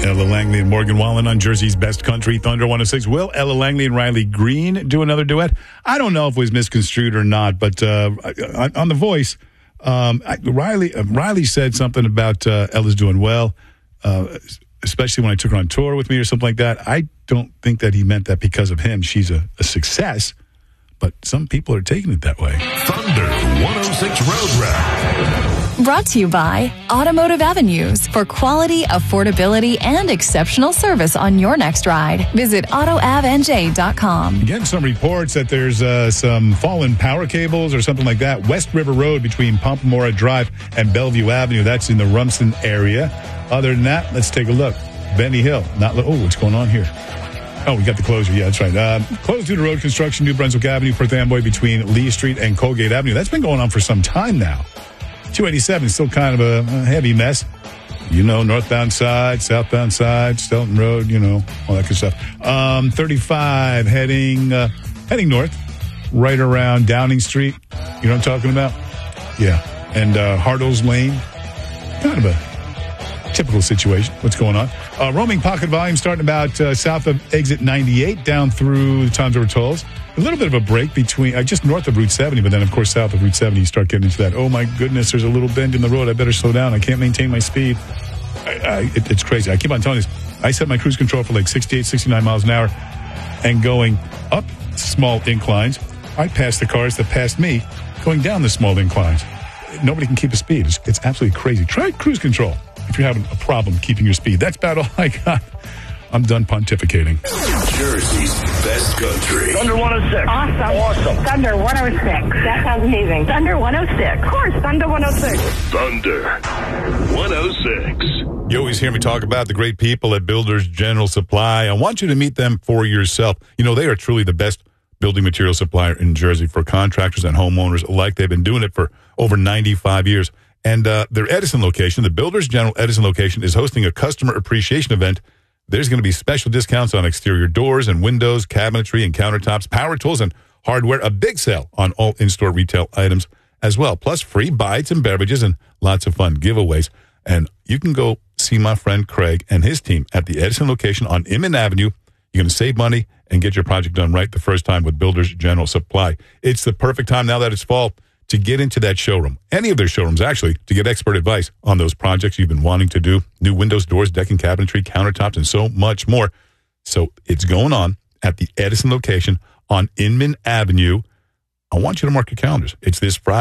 Ella Langley and Morgan Wallen on Jersey's Best Country, Thunder 106. Will Ella Langley and Riley Green do another duet? I don't know if it was misconstrued or not, but on The Voice, Riley said something about Ella's doing well, especially when I took her on tour with me or something like that. I don't think that he meant that because of him. She's a success, but some people are taking it that way. Thunder 106 Road Rap. Brought to you by Automotive Avenues for quality, affordability, and exceptional service on your next ride. Visit AutoAvNJ.com. Again, some reports that there's some fallen power cables or something like that. West River Road between Pompomora Drive and Bellevue Avenue. That's in the Rumson area. Other than that, let's take a look. Benny Hill. What's going on here? Oh, we got the closure. Yeah, that's right. Closed due to road construction, New Brunswick Avenue, Perth Amboy between Lee Street and Colgate Avenue. That's been going on for some time now. 287 is still kind of a heavy mess. Northbound side, southbound side, Stelton Road, all that good stuff. 35 heading north, right around Downing Street. You know what I'm talking about? Yeah. And Hartles Lane. Kind of a typical situation. What's going on? Roaming pocket volume starting about south of exit 98 down through the Toms River Tolls. A little bit of a break between just north of Route 70, but then, of course, south of Route 70, you start getting into that, oh, my goodness, there's a little bend in the road. I better slow down. I can't maintain my speed. It's crazy. I keep on telling you this. I set my cruise control for like 68, 69 miles an hour and going up small inclines. I pass the cars that passed me going down the small inclines. Nobody can keep a speed. It's absolutely crazy. Try cruise control if you're having a problem keeping your speed. That's about all I got. I'm done pontificating. Jersey's Best Country. Thunder 106. Awesome. Thunder 106. That sounds amazing. Thunder 106. Of course, Thunder 106. Thunder 106. You always hear me talk about the great people at Builders General Supply. I want you to meet them for yourself. They are truly the best building material supplier in Jersey for contractors and homeowners alike. They've been doing it for over 95 years. And their Edison location, the Builders General Edison location, is hosting a customer appreciation event. There's going to be special discounts on exterior doors and windows, cabinetry and countertops, power tools and hardware, a big sale on all in-store retail items as well, plus free bites and beverages and lots of fun giveaways. And you can go see my friend Craig and his team at the Edison location on Inman Avenue. You're going to save money and get your project done right the first time with Builders General Supply. It's the perfect time now that it's fall to get into that showroom, any of their showrooms actually, to get expert advice on those projects you've been wanting to do, new windows, doors, decking, cabinetry, countertops, and so much more. So it's going on at the Edison location on Inman Avenue. I want you to mark your calendars. It's this Friday.